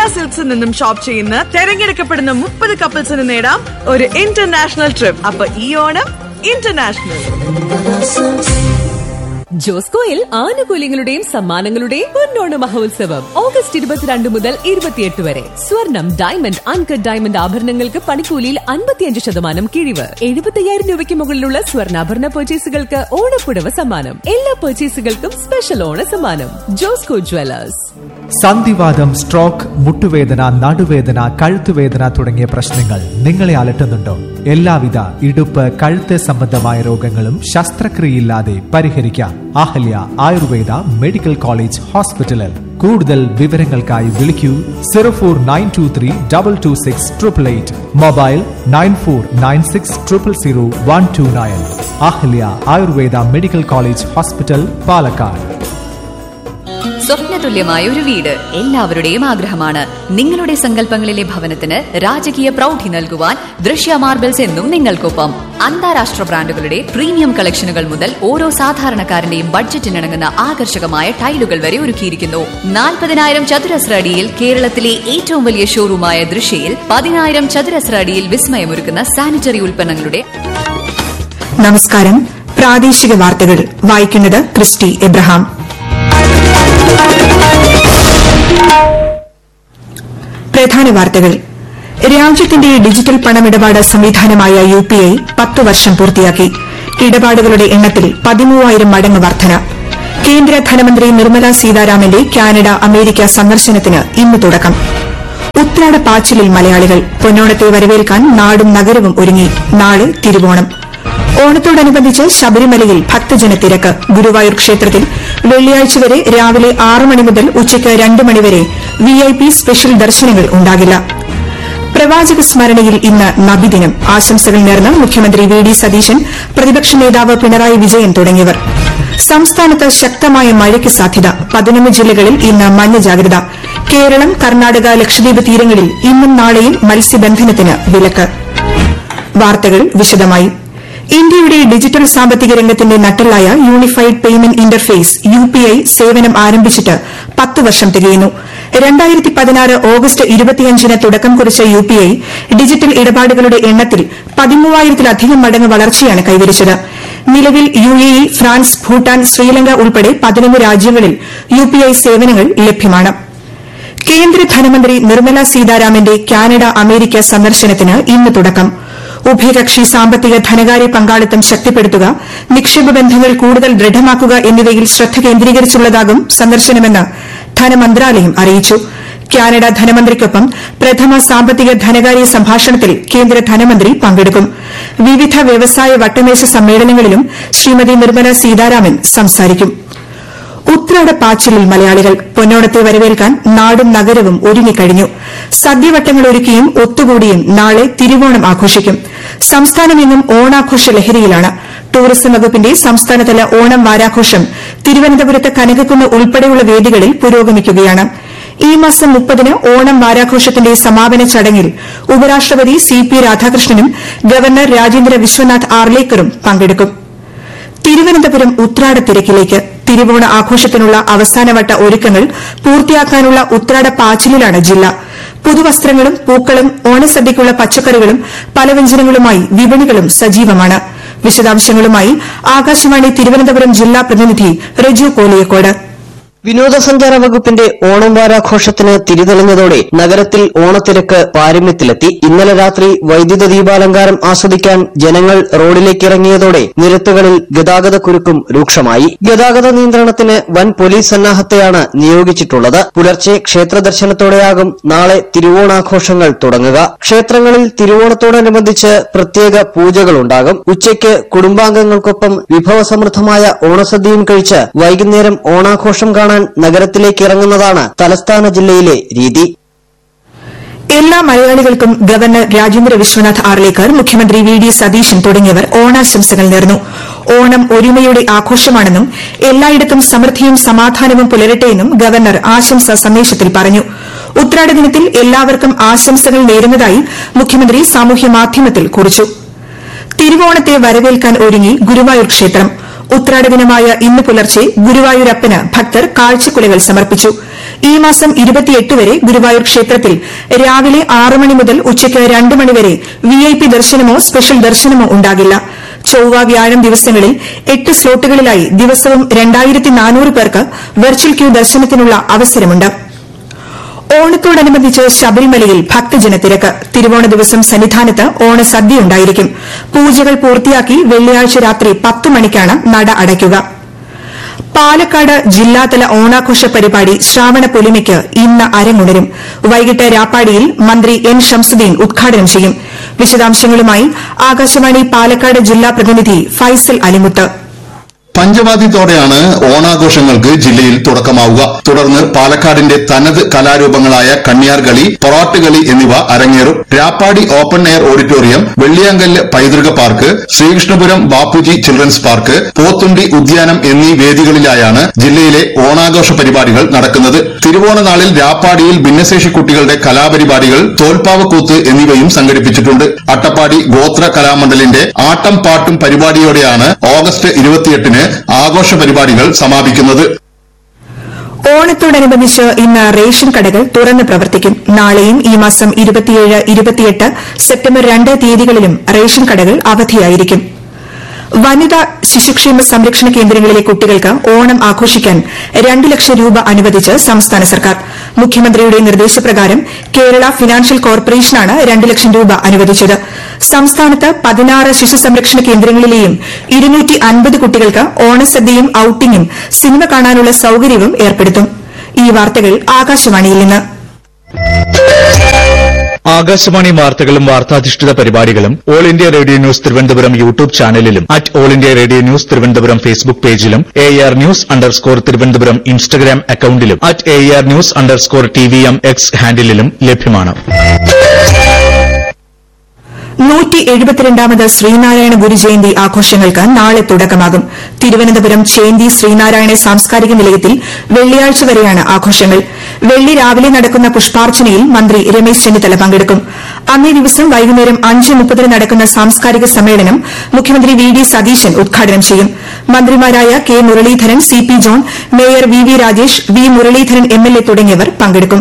സിൽക്സിൽ നിന്നും ഷോപ്പ് ചെയ്യുന്ന തെരഞ്ഞെടുക്കപ്പെടുന്ന 30 കപ്പിൾസിന് നേടാം ഒരു ഇന്റർനാഷണൽ ട്രിപ്പ്. അപ്പൊ ഈ ഓണം ഇന്റർനാഷണൽ. ജോസ്കോയിൽ ആനുകൂല്യങ്ങളുടെയും സമ്മാനങ്ങളുടെയും പൊന്നോണ മഹോത്സവം ഓഗസ്റ്റ് 22 മുതൽ 28 വരെ. സ്വർണം, ഡയമണ്ട്, അൺകട്ട് ഡയമണ്ട് ആഭരണങ്ങൾക്ക് പണിക്കൂലിയിൽ 55% കിഴിവ്. 75,000 രൂപയ്ക്ക് മുകളിലുള്ള സ്വർണ്ണാഭരണ പർച്ചേസുകൾക്ക് ഓണപ്പുടവ സമ്മാനം. എല്ലാ പർച്ചേസുകൾക്കും സ്പെഷ്യൽ ഓണ സമ്മാനം. ജോസ്കോ ജ്വല്ലേഴ്സ്. സന്ധിവാതം, സ്ട്രോക്ക്, മുട്ടുവേദന, നടുവേദന, കഴുത്തുവേദന തുടങ്ങിയ പ്രശ്നങ്ങൾ നിങ്ങളെ അലട്ടുന്നുണ്ടോ? എല്ലാവിധ ഇടുപ്പ്, കഴുത്ത് സംബന്ധമായ രോഗങ്ങളും ശസ്ത്രക്രിയയില്ലാതെ പരിഹരിക്കാം. അഹല്യ ആയുർവേദ മെഡിക്കൽ കോളേജ് ഹോസ്പിറ്റലിൽ. കൂടുതൽ വിവരങ്ങൾക്കായി വിളിക്കൂ 04923 226 888. Mobile 9496 000 129. Ahalya Ayurveda medical college hospital, Palakkad. സ്വപ്നതുല്യമായ ഒരു വീട് എല്ലാവരുടെയും ആഗ്രഹമാണ്. നിങ്ങളുടെ സങ്കല്പങ്ങളിലെ ഭവനത്തിന് രാജകീയ പ്രൗഢി നൽകുവാൻ ദൃശ്യ മാർബിൾസ് എന്നും നിങ്ങൾക്കൊപ്പം. അന്താരാഷ്ട്ര ബ്രാൻഡുകളുടെ പ്രീമിയം കളക്ഷനുകൾ മുതൽ ഓരോ സാധാരണക്കാരന്റെയും ബഡ്ജറ്റിനിണങ്ങുന്ന ആകർഷകമായ ടൈലുകൾ വരെ ഒരുക്കിയിരിക്കുന്നു. 40,000 ചതുരശ്ര അടിയിൽ കേരളത്തിലെ ഏറ്റവും വലിയ ഷോറൂമായ ദൃശ്യയിൽ 10,000 ചതുരശ്ര അടിയിൽ വിസ്മയമൊരുക്കുന്ന സാനിറ്ററി ഉൽപ്പന്നങ്ങളുടെ. നമസ്കാരം. പ്രാദേശിക വാർത്തകൾ വായിക്കുന്നത് ക്രിസ്റ്റി എബ്രഹാം. പ്രധാന വാർത്തകൾ. രാജ്യത്തിന്റെ ഡിജിറ്റൽ പണമിടപാട് സംവിധാനമായ UPI 10 വർഷം പൂർത്തിയാക്കി. ഇടപാടുകളുടെ എണ്ണത്തിൽ 13,000 മടങ്ങ് വർധന. കേന്ദ്ര ധനമന്ത്രി നിർമ്മല സീതാരാമന്റെ കാനഡ, അമേരിക്ക സന്ദർശനത്തിന് ഇന്ന് തുടക്കം. ഉത്രാട പാച്ചിലിൽ മലയാളികൾ. പൊന്നോണത്തെ വരവേൽക്കാൻ നാടും നഗരവും ഒരുങ്ങി. നാളെ തിരുവോണം. ഓണത്തോടനുബന്ധിച്ച് ശബരിമലയിൽ ഭക്തജന തിരക്ക്. ഗുരുവായൂർ ക്ഷേത്രത്തിൽ വെള്ളിയാഴ്ച വരെ രാവിലെ 6 മണി മുതൽ ഉച്ചയ്ക്ക് 2 മണിവരെ VIP സ്പെഷ്യൽ ദർശനങ്ങൾ ഉണ്ടാകില്ല. പ്രവാചക സ്മരണയിൽ ഇന്ന് നബിദിനം. ആശംസകൾ നേർന്ന് മുഖ്യമന്ത്രി VD സതീശൻ, പ്രതിപക്ഷ നേതാവ് പിണറായി വിജയൻ തുടങ്ങിയവർ. സംസ്ഥാനത്ത് ശക്തമായ മഴയ്ക്ക് സാധ്യത. 11 ജില്ലകളിൽ ഇന്ന് മഞ്ഞ ജാഗ്രത. കേരളം, കർണാടക, ലക്ഷദ്വീപ് തീരങ്ങളിൽ ഇന്നും നാളെയും മത്സ്യബന്ധനത്തിന് വിലക്ക്. വാർത്തകൾ വിശദമായി. ഇന്ത്യയുടെ ഡിജിറ്റൽ സാമ്പത്തിക രംഗത്തിന്റെ നട്ടെല്ലായ യൂണിഫൈഡ് പേയ്മെന്റ് ഇന്റർഫേസ് UPI സേവനം ആരംഭിച്ചിട്ട് 10 വർഷം തികയുന്നു. 2016 ഓഗസ്റ്റ് 25-ന് തുടക്കം കുറിച്ച UPI ഡിജിറ്റൽ ഇടപാടുകളുടെ എണ്ണത്തിൽ 13,000-ലധികം മടങ്ങ് വളർച്ചയാണ് കൈവരിച്ചത്. നിലവിൽ UAE, ഫ്രാൻസ്, ഭൂട്ടാൻ, ശ്രീലങ്ക ഉൾപ്പെടെ 11 രാജ്യങ്ങളിൽ UPI സേവനങ്ങൾ ലഭ്യമാണ്. കേന്ദ്ര ധനമന്ത്രി നിർമ്മല സീതാരാമന്റെ കാനഡ, അമേരിക്ക സന്ദർശനത്തിന് ഇന്ന് തുടക്കം. ഉഭയകക്ഷി സാമ്പത്തിക ധനകാര്യ പങ്കാളിത്തം ശക്തിപ്പെടുത്തുക, നിക്ഷേപ ബന്ധങ്ങൾ കൂടുതൽ ദൃഢമാക്കുക എന്നിവയിൽ ശ്രദ്ധ കേന്ദ്രീകരിച്ചുള്ളതാകും സന്ദർശനമെന്ന് ധനമന്ത്രാലയം അറിയിച്ചു. കാനഡ ധനമന്ത്രിക്കൊപ്പം പ്രഥമ സാമ്പത്തിക ധനകാര്യ സംഭാഷണത്തിൽ കേന്ദ്ര ധനമന്ത്രി പങ്കെടുക്കും. വിവിധ വ്യവസായ വട്ടമേശ സമ്മേളനങ്ങളിലും ശ്രീമതി നിർമ്മല സീതാരാമൻ സംസാരിക്കും. ഉത്രാട പാച്ചിലിൽ മലയാളികൾ. പൊന്നോണത്തെ വരവേൽക്കാൻ നാടും നഗരവും ഒരുങ്ങിക്കഴിഞ്ഞു. സദ്യവട്ടങ്ങൾ ഒരുക്കിയും ഒത്തുകൂടിയും നാളെ തിരുവോണം ആഘോഷിക്കും. സംസ്ഥാനമെങ്ങും ഓണാഘോഷ ലഹരിയിലാണ്. ടൂറിസം വകുപ്പിന്റെ സംസ്ഥാനതല ഓണം വാരാഘോഷം തിരുവനന്തപുരത്ത് കനകക്കുന്ന് ഉൾപ്പെടെയുള്ള വേദികളിൽ പുരോഗമിക്കുകയാണ്. ഈ മാസം 30-ന് ഓണം വാരാഘോഷത്തിന്റെ സമാപന ചടങ്ങിൽ ഉപരാഷ്ട്രപതി CP രാധാകൃഷ്ണനും ഗവർണർ രാജേന്ദ്ര വിശ്വനാഥ് ആർലേക്കറും പങ്കെടുക്കും. തിരുവനന്തപുരം ഉത്രാട തിരക്കിലേക്ക്. തിരുവോണ ആഘോഷത്തിനുള്ള അവസാനവട്ട ഒരുക്കങ്ങൾ പൂർത്തിയാക്കാനുള്ള ഉത്രാട പാച്ചിലിലാണ് ജില്ല. പുതുവസ്ത്രങ്ങളും പൂക്കളും ഓണസദ്യയ്ക്കുള്ള പച്ചക്കറികളും പലവ്യഞ്ജനങ്ങളുമായി വിപണികളും സജീവമാണ്. വിശദാംശങ്ങളുമായി ആകാശവാണി തിരുവനന്തപുരം ജില്ലാ പ്രതിനിധി രജു കോലിയക്കോട്. വിനോദസഞ്ചാര വകുപ്പിന്റെ ഓണം വാരാഘോഷത്തിന് തിരിതെളിഞ്ഞതോടെ നഗരത്തിൽ ഓണത്തിരക്ക് പാരമ്യത്തിലെത്തി. ഇന്നലെ രാത്രി വൈദ്യുത ദീപാലങ്കാരം ആസ്വദിക്കാൻ ജനങ്ങൾ റോഡിലേക്കിറങ്ങിയതോടെ നിരത്തുകളിൽ ഗതാഗതക്കുരുക്കും രൂക്ഷമായി. ഗതാഗത നിയന്ത്രണത്തിന് വൻ പോലീസ് സന്നാഹത്തെയാണ് നിയോഗിച്ചിട്ടുള്ളത്. പുലർച്ചെ ക്ഷേത്ര ദർശനത്തോടെയാകും നാളെ തിരുവോണാഘോഷങ്ങൾ തുടങ്ങുക. ക്ഷേത്രങ്ങളിൽ തിരുവോണത്തോടനുബന്ധിച്ച് പ്രത്യേക പൂജകളുണ്ടാകും. ഉച്ചയ്ക്ക് കുടുംബാംഗങ്ങൾക്കൊപ്പം വിഭവസമൃദ്ധമായ ഓണസദ്യയും കഴിച്ച് വൈകുന്നേരം ഓണാഘോഷം കാണാൻ നഗരത്തിലേക്ക് ഇറങ്ങുന്നതാണ് തലസ്ഥാന ജില്ലയിലെ രീതി. എല്ലാ മലയാളികൾക്കും ഗവർണർ രാജേന്ദ്ര വിശ്വനാഥ് ആർലേക്കർ, മുഖ്യമന്ത്രി VD സതീശൻ തുടങ്ങിയവർ ഓണാശംസകൾ നേർന്നു. ഓണം ഒരുമയുടെ ആഘോഷമാണെന്നും എല്ലായിടത്തും സമൃദ്ധിയും സമാധാനവും പുലരട്ടെയെന്നും ഗവർണർ ആശംസാ സന്ദേശത്തിൽ പറഞ്ഞു. ഉത്രാട ദിനത്തിൽ എല്ലാവർക്കും ആശംസകൾ നേരുന്നതായി മുഖ്യമന്ത്രി സാമൂഹ്യമാധ്യമത്തിൽ കുറിച്ചു. തിരുവോണത്തെ വരവേൽക്കാൻ ഒരുങ്ങി ഗുരുവായൂർ ക്ഷേത്രം. ഉത്രാട ദിനമായ ഇന്ന് പുലർച്ചെ ഗുരുവായൂരപ്പന് ഭക്തർ കാഴ്ചക്കുലകൾ സമർപ്പിച്ചു. ഈ മാസം 28 വരെ ഗുരുവായൂർ ക്ഷേത്രത്തിൽ രാവിലെ 6 മണി മുതൽ ഉച്ചയ്ക്ക് 2 മണിവരെ VIP ദർശനമോ സ്പെഷ്യൽ ദർശനമോ ഉണ്ടാകില്ല. ചൊവ്വ വ്യാഴം ദിവസങ്ങളിൽ 8 സ്ലോട്ടുകളിലായി ദിവസവും 2400 പേർക്ക് വെർച്വൽ ക്യൂ ദർശനത്തിനുള്ള അവസരമുണ്ട്. ഓണത്തോടനുബന്ധിച്ച് ശബരിമലയിൽ ഭക്തജനത്തിരക്ക്. തിരുവോണ ദിവസം സന്നിധാനത്ത് ഓണസദ്യയുണ്ടായിരിക്കും. പൂജകൾ പൂർത്തിയാക്കി വെള്ളിയാഴ്ച രാത്രി 10 മണിക്കാണ് നട അടയ്ക്കുക. പാലക്കാട് ജില്ലാതല ഓണാഘോഷ പരിപാടി ശ്രാവണ പൊലിമയ്ക്ക് ഇന്ന് അരങ്ങുണരും. വൈകിട്ട് രാപ്പാടിയിൽ മന്ത്രി എൻ ഷംസുദ്ദീൻ ഉദ്ഘാടനം ചെയ്യും. വിശദാംശങ്ങളുമായി ആകാശവാണി പാലക്കാട് ജില്ലാ പ്രതിനിധി ഫൈസൽ അലിമുത്ത്. പഞ്ചവാദ്യത്തോടെയാണ് ഓണാഘോഷങ്ങൾക്ക് ജില്ലയിൽ തുടക്കമാവുക. തുടർന്ന് പാലക്കാടിന്റെ തനത് കലാരൂപങ്ങളായ കണ്യാർകളി, പൊറാട്ടുകളി എന്നിവ അരങ്ങേറും. രാപ്പാടി ഓപ്പൺ എയർ ഓഡിറ്റോറിയം, വെള്ളിയാങ്കല്ല് പൈതൃക park, Sreekrishnapuram Bapuji children's park, Pothundi ഉദ്യാനം എന്നീ വേദികളിലായാണ് ജില്ലയിലെ ഓണാഘോഷ പരിപാടികൾ നടക്കുന്നത്. തിരുവോണ നാളിൽ രാപ്പാടിയിൽ ഭിന്നശേഷി കുട്ടികളുടെ കലാപരിപാടികൾ, തോൽപ്പാവക്കൂത്ത് എന്നിവയും സംഘടിപ്പിച്ചിട്ടുണ്ട്. അട്ടപ്പാടി ഗോത്ര കലാമണ്ഡലിന്റെ ആട്ടം പാട്ടും പരിപാടിയോടെയാണ് ഓഗസ്റ്റ് 28-ന് ആഘോഷ പരിപാടികൾ സമാപിക്കുന്നത്. ഓണത്തോടനുബന്ധിച്ച് ഇന്ന് റേഷൻ കടകൾ തുറന്ന് പ്രവർത്തിക്കും. നാളെയും ഈ മാസം 27, 28, സെപ്റ്റംബർ 2 തീയതികളിലും റേഷൻ കടകൾ അവധിയായിരിക്കും. വനിതാ ശിശുക്ഷേമ സംരക്ഷണ കേന്ദ്രങ്ങളിലെ കുട്ടികൾക്ക് ഓണം ആഘോഷിക്കാൻ 2 ലക്ഷം രൂപ അനുവദിച്ച് സംസ്ഥാന സർക്കാർ. മുഖ്യമന്ത്രിയുടെ നിർദ്ദേശപ്രകാരം കേരള ഫിനാൻഷ്യൽ കോർപ്പറേഷനാണ് 2 ലക്ഷം രൂപ അനുവദിച്ചത്. സംസ്ഥാനത്ത് 16 ശിശു സംരക്ഷണ കേന്ദ്രങ്ങളിലെയും 250 കുട്ടികൾക്ക് ഓണസദ്യയും ഔട്ടിംഗും സിനിമ കാണാനുള്ള സൌകര്യവും ഏർപ്പെടുത്തും. ഈ വാർത്തകൾ ആകാശവാണിയിൽ നിന്ന്. ആകാശവാണി വാർത്തകളും വാർത്താധിഷ്ഠിത പരിപാടികളും all India radio news Thiruvananthapuram YouTube ചാനലിലും all India radio news Thiruvananthapuram Facebook പേജിലും AR News_ തിരുവനന്തപുരം ഇൻസ്റ്റഗ്രാം അക്കൌണ്ടിലും AR News_TVM X ഹാൻഡിലും ലഭ്യമാണ്. 172ാമത് ശ്രീനാരായണ ഗുരുജയന്തി ആഘോഷങ്ങൾക്ക് നാളെ തുടക്കമാകും. തിരുവനന്തപുരം ചേന്തി ശ്രീനാരായണ സാംസ്കാരിക നിലയത്തിൽ വെള്ളിയാഴ്ച വരെയാണ് ആഘോഷങ്ങൾ. വെള്ളി രാവിലെ നടക്കുന്ന പുഷ്പാർച്ചനയിൽ മന്ത്രി രമേശ് ചെന്നിത്തല പങ്കെടുക്കും. അന്നേ ദിവസം വൈകുന്നേരം 5:30 നടക്കുന്ന സാംസ്കാരിക സമ്മേളനം മുഖ്യമന്ത്രി VD സതീശൻ ഉദ്ഘാടനം ചെയ്യും. മന്ത്രിമാരായ K Muraleedharan, CP John, mayor VV Rajesh, V Muraleedharan MLA തുടങ്ങിയവർ പങ്കെടുക്കും.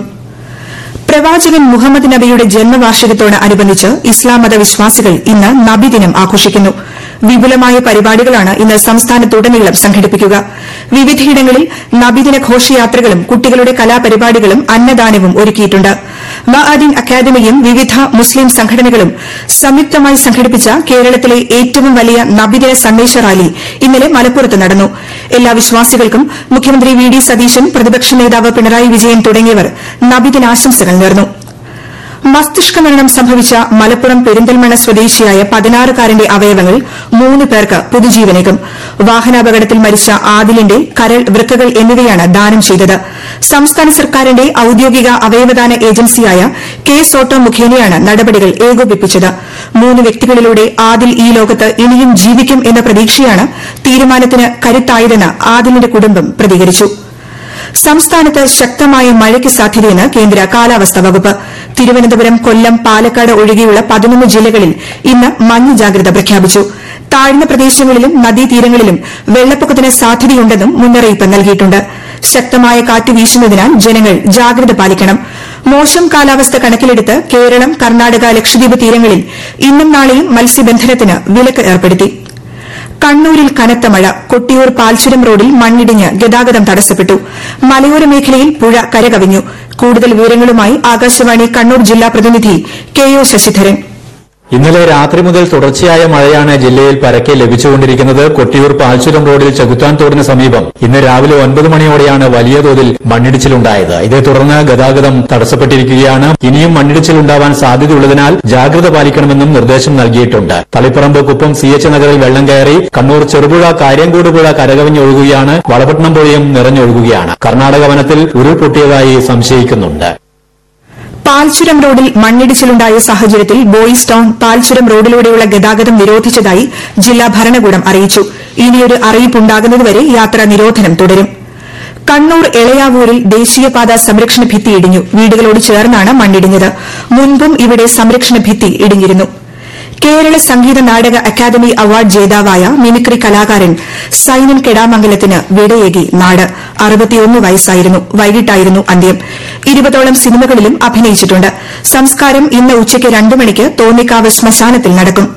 പ്രവാചകൻ മുഹമ്മദ് നബിയുടെ ജന്മവാർഷികത്തോടനുബന്ധിച്ച് ഇസ്ലാം മതവിശ്വാസികൾ ഇന്ന് നബിദിനം ആഘോഷിക്കുന്നു. വിപുലമായ പരിപാടികളാണ് ഇന്ന് സംസ്ഥാനത്തുടനീളം സംഘടിപ്പിക്കുക. വിവിധയിടങ്ങളിൽ നബിദിന ഘോഷയാത്രകളും കുട്ടികളുടെ കലാപരിപാടികളും അന്നദാനവും ഒരുക്കിയിട്ടുണ്ട്. മഅദിൻ അക്കാദമിയും വിവിധ മുസ്ലിം സംഘടനകളും സംയുക്തമായി സംഘടിപ്പിച്ച കേരളത്തിലെ ഏറ്റവും വലിയ നബിദിന സന്ദേശ റാലി ഇന്നലെ മലപ്പുറത്ത് നടന്നു. എല്ലാ വിശ്വാസികൾക്കും മുഖ്യമന്ത്രി VD സതീശൻ, പ്രതിപക്ഷ നേതാവ് പിണറായി വിജയൻ തുടങ്ങിയവർ നബിദിനാശംസകൾ നേർന്നു. മസ്തിഷ്ക മരണം സംഭവിച്ച മലപ്പുറം പെരിന്തൽമണ്ണ സ്വദേശിയായ 16-കാരന്റെ അവയവങ്ങൾ 3 പേർക്ക് പുതുജീവനേകും. വാഹനാപകടത്തിൽ മരിച്ച ആദിലിന്റെ കരൾ, വൃക്കകൾ എന്നിവയാണ് ദാനം ചെയ്തത്. സംസ്ഥാന സർക്കാരിന്റെ ഔദ്യോഗിക അവയവദാന ഏജൻസിയായ KSOTO മുഖേനയാണ് നടപടികൾ ഏകോപിപ്പിച്ചത്. 3 വ്യക്തികളിലൂടെ ആദിൽ ഈ ലോകത്ത് ഇനിയും ജീവിക്കും എന്ന പ്രതീക്ഷയാണ് തീരുമാനത്തിന് കരുത്തായതെന്ന് ആദിലിന്റെ കുടുംബം പ്രതികരിച്ചു. സംസ്ഥാനത്ത് ശക്തമായ മഴയ്ക്ക് സാധ്യതയെന്ന് കേന്ദ്ര കാലാവസ്ഥാ വകുപ്പ്. തിരുവനന്തപുരം, കൊല്ലം, പാലക്കാട് ഒഴികെയുള്ള 11 ജില്ലകളിൽ ഇന്ന് മഞ്ഞ ജാഗ്രത പ്രഖ്യാപിച്ചു. താഴ്ന്ന പ്രദേശങ്ങളിലും നദീതീരങ്ങളിലും വെള്ളപ്പൊക്കത്തിന് സാധ്യതയുണ്ടെന്നും മുന്നറിയിപ്പ് നൽകിയിട്ടുണ്ട്. ശക്തമായ കാറ്റ് വീശുന്നതിനാൽ ജനങ്ങൾ ജാഗ്രത പാലിക്കണം. മോശം കാലാവസ്ഥ കണക്കിലെടുത്ത് കേരളം, കർണാടക, ലക്ഷദ്വീപ് തീരങ്ങളിൽ ഇന്നും നാളെയും മത്സ്യബന്ധനത്തിന് വിലക്ക് ഏർപ്പെടുത്തി. കണ്ണൂരിൽ കനത്ത മഴ. കൊട്ടിയൂർ പാൽച്ചുരം റോഡിൽ മണ്ണിടിഞ്ഞ് ഗതാഗതം തടസ്സപ്പെട്ടു. മലയോര മേഖലയിൽ പുഴ കരകവിഞ്ഞു. കൂടുതൽ വിവരങ്ങളുമായി ആകാശവാണി കണ്ണൂർ ജില്ലാ പ്രതിനിധി KO ശശിധരൻ. ഇന്നലെ രാത്രി മുതൽ തുടർച്ചയായ മഴയാണ് ജില്ലയിൽ പരക്കെ ലഭിച്ചുകൊണ്ടിരിക്കുന്നത്. കൊട്ടിയൂർ പാൽച്ചുരം റോഡിൽ ചെകുത്താൻ തോടിന് സമീപം ഇന്ന് രാവിലെ 9 മണിയോടെയാണ് വലിയ തോതിൽ മണ്ണിടിച്ചിലുണ്ടായത്. ഇതേ തുടർന്ന് ഗതാഗതം തടസ്സപ്പെട്ടിരിക്കുകയാണ്. ഇനിയും മണ്ണിടിച്ചിലുണ്ടാവാൻ സാധ്യതയുള്ളതിനാൽ ജാഗ്രത പാലിക്കണമെന്നും നിർദ്ദേശം നൽകിയിട്ടുണ്ട്. തളിപ്പറമ്പ്, കുപ്പം, CH നഗറിൽ വെള്ളം കയറി. കണ്ണൂർ ചെറുപുഴ, കാര്യങ്കോട് പുഴ കരകവിഞ്ഞൊഴുകുകയാണ്. വളപട്ടണം പുഴയും നിറഞ്ഞൊഴുകുകയാണ്. കർണാടക വനത്തിൽ ഉരുൾപൊട്ടിയതായി സംശയിക്കുന്നുണ്ട്. പാൽച്ചുരം റോഡിൽ മണ്ണിടിച്ചിലുണ്ടായ സാഹചര്യത്തിൽ ബോയ്സ് ടൌൺ, പാൽച്ചുരം റോഡിലൂടെയുള്ള ഗതാഗതം നിരോധിച്ചതായി ജില്ലാ ഭരണകൂടം അറിയിച്ചു. ഇനിയൊരു അറിയിപ്പുണ്ടാകുന്നതുവരെ യാത്രാ നിരോധനം തുടരും. കണ്ണൂർ എളയാവൂരിൽ ദേശീയപാത സംരക്ഷണ ഭിത്തി ഇടിഞ്ഞു. വീടുകളോട് ചേർന്നാണ് മണ്ണിടിഞ്ഞത്. മുൻപും ഇവിടെ സംരക്ഷണ ഭിത്തി ഇടിഞ്ഞിരുന്നു. കേരള സംഗീത നാടക അക്കാദമി അവാർഡ് ജേതാവായ മിമിക്രി കലാകാരൻ സൈനൻ കെടാമംഗലത്തിന് വിടയേകി നാട്. 61 വയസ്സായിരുന്നു. വൈകിട്ടായിരുന്നു അന്ത്യം. 20ഓളം സിനിമകളിലും അഭിനയിച്ചിട്ടുണ്ട്. സംസ്കാരം ഇന്ന് ഉച്ചയ്ക്ക് 2 മണിക്ക് തോന്നിക്കാവ് ശ്മശാനത്തിൽ നടക്കും.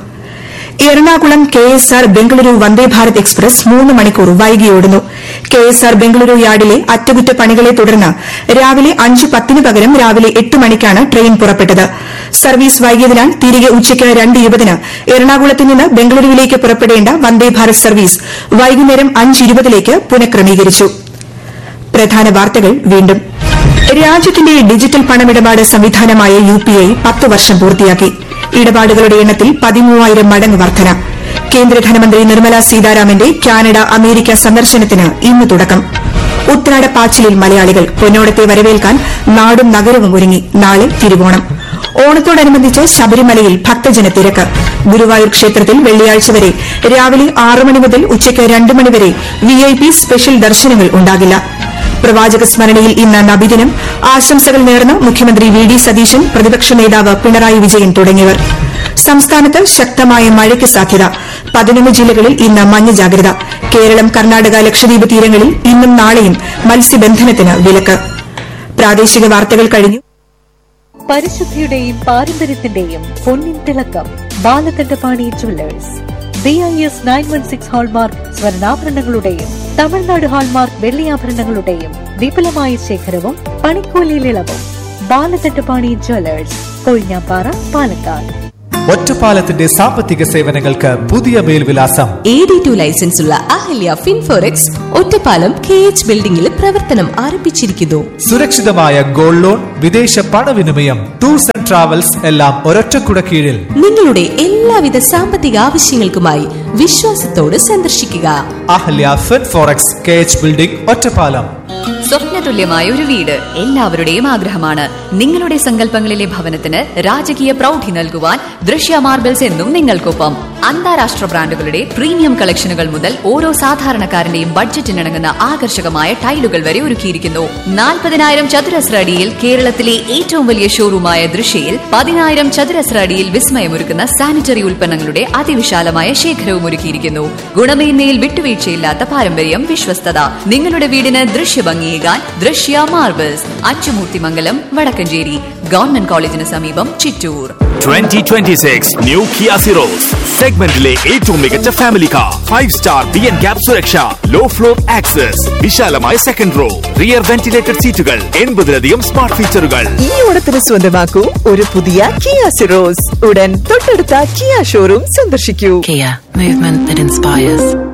എറണാകുളം KSR ബംഗളൂരു വന്ദേഭാരത് എക്സ്പ്രസ് 3 മണിക്കൂർ വൈകിയോടുന്നു. KSR ബംഗളൂരു യാർഡിലെ അറ്റകുറ്റപ്പണികളെ തുടർന്ന് രാവിലെ 5:10 പകരം രാവിലെ 8 മണിക്കാണ് ട്രെയിൻ പുറപ്പെട്ടത്. സർവീസ് വൈകിയതിനാൽ തിരികെ ഉച്ചയ്ക്ക് 2:20 എറണാകുളത്ത് നിന്ന് ബംഗളൂരുവിലേക്ക് പുറപ്പെടേണ്ട വന്ദേഭാരത് സർവീസ് വൈകുന്നേരം 5:20 പുനഃക്രമീകരിച്ചു. പ്രധാന വാർത്തകൾ വീണ്ടും. രാജ്യത്തിന്റെ ഡിജിറ്റൽ പണമിടപാട് സംവിധാനമായ UPI 10 വർഷം പൂർത്തിയാക്കി. ഇടപാടുകളുടെ എണ്ണത്തിൽ 13,000 മടങ്ങ് വർധന. കേന്ദ്ര ധനമന്ത്രി നിർമ്മല സീതാരാമന്റെ കാനഡ അമേരിക്ക സന്ദർശനത്തിന് ഇന്ന് തുടക്കം. ഉത്രാടപ്പാച്ചിലിൽ മലയാളികൾ. പൊന്നോണത്തെ വരവേൽക്കാൻ നാടും നഗരവും ഒരുങ്ങി. നാളെ തിരുവോണം. ഓണത്തോടനുബന്ധിച്ച് ശബരിമലയിൽ ഭക്തജന തിരക്ക്. ഗുരുവായൂർ ക്ഷേത്രത്തിൽ വെള്ളിയാഴ്ച വരെ രാവിലെ 6 മണി മുതൽ ഉച്ചയ്ക്ക് 2 മണി വരെ VIP സ്പെഷ്യൽ ദർശനങ്ങൾ ഉണ്ടാകില്ല. പ്രവാചക സ്മരണയിൽ ഇന്ന് നബിദിനം. ആശംസകൾ നേർന്ന് മുഖ്യമന്ത്രി VD സതീശൻ, പ്രതിപക്ഷ നേതാവ് പിണറായി വിജയൻ തുടങ്ങിയവർ. സംസ്ഥാനത്ത് ശക്തമായ മഴയ്ക്ക് സാധ്യത. 11 ജില്ലകളിൽ ഇന്ന് മഞ്ഞ ജാഗ്രത. കേരളം, കർണാടക, ലക്ഷദ്വീപ് തീരങ്ങളിൽ ഇന്നും നാളെയും മത്സ്യബന്ധനത്തിന് വിലക്ക്. പ്രാദേശിക വാർത്തകൾ കഴിഞ്ഞു. പരിശുദ്ധിയുടെയും പാരമ്പര്യത്തിന്റെയും പൊന്നിൻ തിളക്കം Balakandapani jewellers. BIS 916 hallmark സ്വർണ്ണാഭരണങ്ങളുടെയും Tamil Nadu hallmark വെള്ളിയാഭരണങ്ങളുടെയും വിപുലമായ ശേഖരവും പണിക്കൂലിയിൽ ഇളവും. ബാലകണ്ഠപാണി ജുവല്ലേഴ്സ്, കൊഴിഞ്ഞാപ്പാറ, പാലക്കാട്. ഒറ്റപ്പാലത്തിന്റെ സാമ്പത്തിക സേവനങ്ങൾക്ക് പുതിയ മേൽവിലാസം. AD2 ലൈസൻസ് ഉള്ള അഹല്യ ഫിൻഫോറെക്സ് ഒറ്റപ്പാലം KH ബിൽഡിംഗിൽ പ്രവർത്തനം ആരംഭിച്ചിരിക്കുന്നു. സുരക്ഷിതമായ ഗോൾഡ് ലോൺ, വിദേശ പണവിനിമയം, ടൂർസ് ആൻഡ് ട്രാവൽസ് എല്ലാം ഒരൊറ്റക്കുട കീഴിൽ. നിങ്ങളുടെ എല്ലാവിധ സാമ്പത്തിക ആവശ്യങ്ങൾക്കുമായി വിശ്വാസത്തോട് സന്ദർശിക്കുക അഹല്യ ഫിൻഫോറെക്സ് KH ബിൽഡിംഗ്, ഒറ്റപ്പാലം. സ്വപ്നതുല്യമായ ഒരു വീട് എല്ലാവരുടെയും ആഗ്രഹമാണ്. നിങ്ങളുടെ സങ്കല്പങ്ങളിലെ ഭവനത്തിന് രാജകീയ പ്രൗഢി നൽകുവാൻ ദൃശ്യ മാർബിൾസ് എന്നും നിങ്ങൾക്കൊപ്പം. അന്താരാഷ്ട്ര ബ്രാൻഡുകളുടെ പ്രീമിയം കളക്ഷനുകൾ മുതൽ ഓരോ സാധാരണക്കാരന്റെയും ബഡ്ജറ്റിനിണങ്ങുന്ന ആകർഷകമായ ടൈലുകൾ വരെ ഒരുക്കിയിരിക്കുന്നു. 40,000 ചതുരശ്ര അടിയിൽ കേരളത്തിലെ ഏറ്റവും വലിയ ഷോറൂമായ ദൃശ്യയിൽ 10,000 ചതുരശ്ര അടിയിൽ വിസ്മയമൊരുക്കുന്ന സാനിറ്ററി ഉൽപ്പന്നങ്ങളുടെ അതിവിശാലമായ ശേഖരവും ഒരുക്കിയിരിക്കുന്നു. ഗുണമേന്മയിൽ വിട്ടുവീഴ്ചയില്ലാത്ത പാരമ്പര്യം, വിശ്വസ്തത. നിങ്ങളുടെ വീടിന് ദൃശ്യഭംഗിയേകാൻ ദൃശ്യ മാർബിൾസ്, അച്ചുമൂർത്തിമംഗലം, വടക്കഞ്ചേരി. ഗവൺമെന്റ് കോളേജിന് സമീപം, ചിറ്റൂർ. 2026 ന്യൂ കിയ സിറോസ് സെഗ്മെന്റിലെ ഏറ്റവും മികച്ച family car. 5-star BN gap സുരക്ഷ, ലോ ഫ്ലോർ ആക്സസ്, വിശാലമായ സെക്കൻഡ് റോ, റിയർ വെന്റിലേറ്റഡ് സീറ്റുകൾ, 80ലധികം സ്മാർട്ട് ഫീച്ചറുകൾ. ഈ ഓണത്തിന് സ്വന്തമാക്കൂ ഒരു പുതിയ കിയ സിറോസ്. ഉടൻ തൊട്ടടുത്ത കിയ ഷോറൂം സന്ദർശിക്കൂ. Kia, movement that inspires.